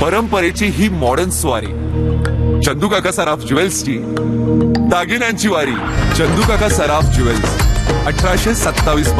परंपरेची ही मॉडर्न स्वारी, चंदू काका सराफ ज्वेल्सची दागिन्यांची वारी. चंदू काका सराफ ज्वेल्स 1827